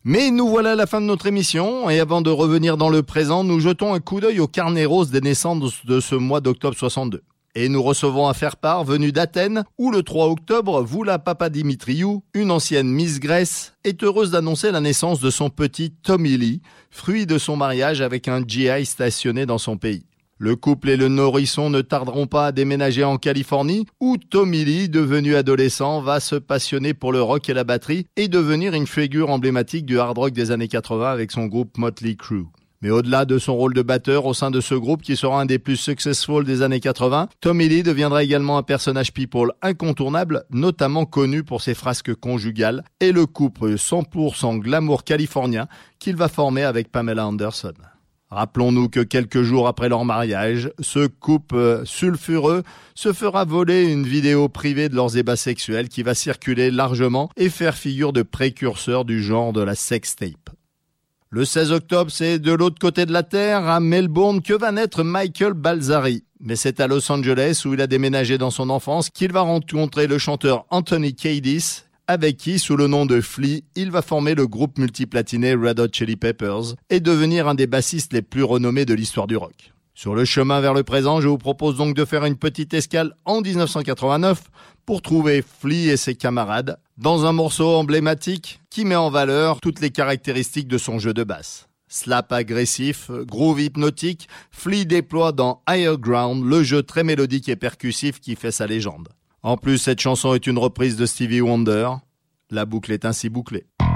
Mais nous voilà à la fin de notre émission et avant de revenir dans le présent, nous jetons un coup d'œil au carnet rose des naissances de ce mois d'octobre 62. Et nous recevons un faire-part venu d'Athènes où le 3 octobre, Voula Papadimitriou, une ancienne Miss Grèce, est heureuse d'annoncer la naissance de son petit Tommy Lee, fruit de son mariage avec un GI stationné dans son pays. Le couple et le nourrisson ne tarderont pas à déménager en Californie où Tommy Lee, devenu adolescent, va se passionner pour le rock et la batterie et devenir une figure emblématique du hard rock des années 80 avec son groupe Motley Crue. Mais au-delà de son rôle de batteur au sein de ce groupe qui sera un des plus successful des années 80, Tommy Lee deviendra également un personnage people incontournable, notamment connu pour ses frasques conjugales et le couple 100% glamour californien qu'il va former avec Pamela Anderson. Rappelons-nous que quelques jours après leur mariage, ce couple sulfureux se fera voler une vidéo privée de leurs ébats sexuels qui va circuler largement et faire figure de précurseur du genre de la sextape. Le 16 octobre, c'est de l'autre côté de la Terre, à Melbourne, que va naître Michael Balzari. Mais c'est à Los Angeles, où il a déménagé dans son enfance, qu'il va rencontrer le chanteur Anthony Kiedis, avec qui, sous le nom de Flea, il va former le groupe multiplatiné Red Hot Chili Peppers et devenir un des bassistes les plus renommés de l'histoire du rock. Sur le chemin vers le présent, je vous propose donc de faire une petite escale en 1989 pour trouver Flea et ses camarades dans un morceau emblématique qui met en valeur toutes les caractéristiques de son jeu de basse. Slap agressif, groove hypnotique, Flea déploie dans Higher Ground le jeu très mélodique et percussif qui fait sa légende. En plus, cette chanson est une reprise de Stevie Wonder. La boucle est ainsi bouclée.